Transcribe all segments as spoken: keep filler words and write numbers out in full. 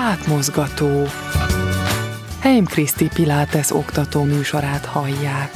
Átmozgató. Heim Kriszti Pilates oktató műsorát hallják.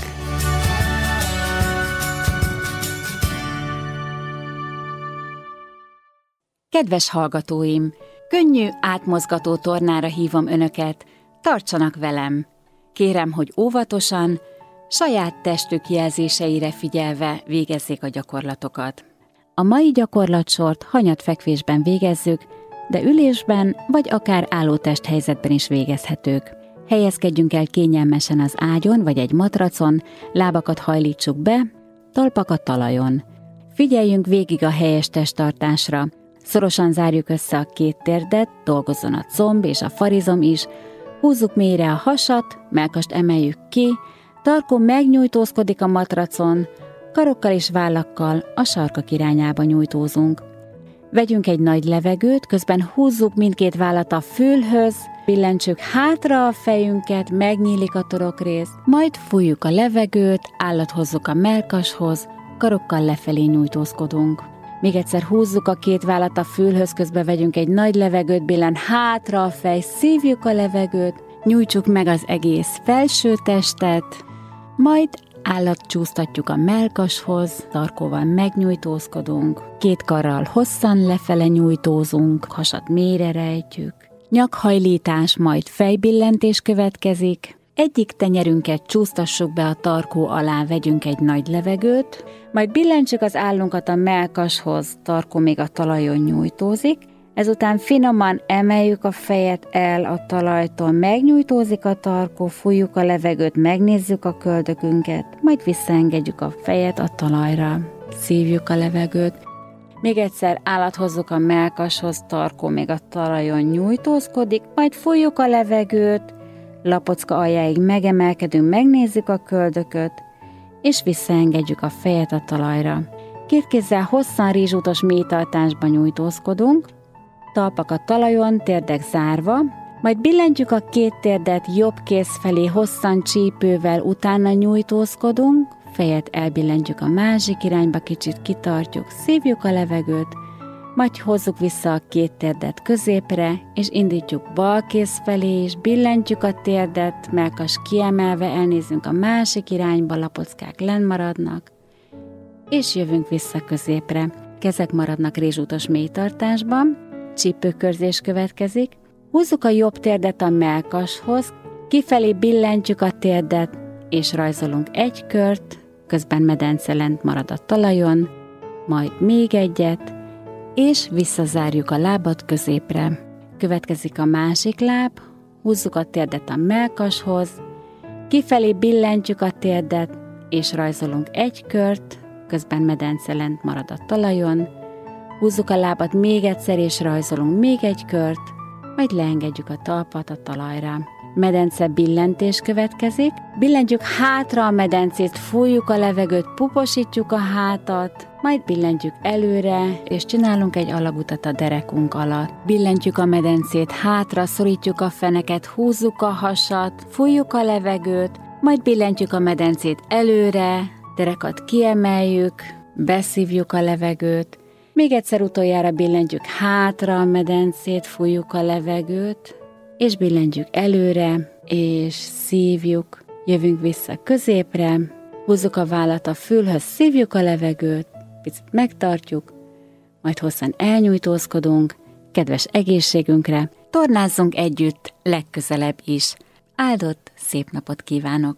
Kedves hallgatóim! Könnyű, átmozgató tornára hívom önöket, tartsanak velem! Kérem, hogy óvatosan, saját testük jelzéseire figyelve végezzék a gyakorlatokat. A mai gyakorlatsort hanyatfekvésben végezzük, de ülésben vagy akár álló testhelyzetben is végezhetők. Helyezkedjünk el kényelmesen az ágyon vagy egy matracon, lábakat hajlítsuk be, talpak a talajon. Figyeljünk végig a helyes testtartásra, szorosan zárjuk össze a két térdet, dolgozzon a comb és a farizom is, húzzuk mélyre a hasat, mellkast emeljük ki, tarkó megnyújtózkodik a matracon, karokkal és vállakkal a sarkak irányába nyújtózunk. Vegyünk egy nagy levegőt, közben húzzuk mindkét vállat a fülhöz, billentsük hátra a fejünket, megnyílik a torokrész, majd fújjuk a levegőt, állat hozzuk a mellkashoz, karokkal lefelé nyújtózkodunk. Még egyszer húzzuk a két vállat a fülhöz, közben vegyünk egy nagy levegőt, billen hátra a fej, szívjuk a levegőt, nyújtsuk meg az egész felső testet, majd állatcsúsztatjuk a mellkashoz, tarkóval megnyújtózkodunk, két karral hosszan lefele nyújtózunk, hasat mélyre rejtjük, nyakhajlítás, majd fejbillentés következik, egyik tenyerünket csúsztassuk be a tarkó alá, vegyünk egy nagy levegőt, majd billentsük az állunkat a mellkashoz, tarkó még a talajon nyújtózik, ezután finoman emeljük a fejet el a talajtól, megnyújtózik a tarkó, fújjuk a levegőt, megnézzük a köldökünket, majd visszaengedjük a fejet a talajra, szívjuk a levegőt, még egyszer állat hozzuk a mellkashoz, tarkó még a talajon nyújtózkodik, majd fújjuk a levegőt, lapocka aljáig megemelkedünk, megnézzük a köldököt, és visszaengedjük a fejet a talajra. Két kézzel hosszan rizsútos mélytartásban nyújtózkodunk, talpak a talajon, térdek zárva, majd billentjük a két térdet jobb kéz felé hosszan csípővel, utána nyújtózkodunk, fejet elbillentjük a másik irányba, kicsit kitartjuk, szívjuk a levegőt, majd hozzuk vissza a két térdet középre, és indítjuk bal kéz felé, és billentjük a térdet, mellkas kiemelve, elnézünk a másik irányba, lapockák lenn maradnak, és jövünk vissza középre. Kezek maradnak rizsútos mélytartásban, csípőkörzés következik, húzzuk a jobb térdet a mellkashoz, kifelé billentjük a térdet, és rajzolunk egy kört, közben medence lent marad a talajon, majd még egyet, és visszazárjuk a lábat középre. Következik a másik láb, húzzuk a térdet a mellkashoz, kifelé billentjük a térdet, és rajzolunk egy kört, közben medence lent marad a talajon, húzzuk a lábat még egyszer, és rajzolunk még egy kört, majd leengedjük a talpat a talajra. Medence billentés következik, billentjük hátra a medencét, fújjuk a levegőt, puposítjuk a hátat, majd billentjük előre, és csinálunk egy alagutat a derekunk alatt. Billentjük a medencét hátra, szorítjuk a feneket, húzzuk a hasat, fújjuk a levegőt, majd billentjük a medencét előre, derekat kiemeljük, beszívjuk a levegőt, még egyszer utoljára billentjük hátra a medencét, fújjuk a levegőt, és billentjük előre, és szívjuk, jövünk vissza középre, húzzuk a vállat a fülhöz, szívjuk a levegőt, picit megtartjuk, majd hosszan elnyújtózkodunk, kedves egészségünkre, tornázzunk együtt legközelebb is. Áldott szép napot kívánok!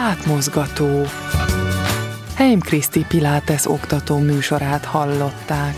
Átmozgató. Heim Kriszti Pilates oktató műsorát hallották.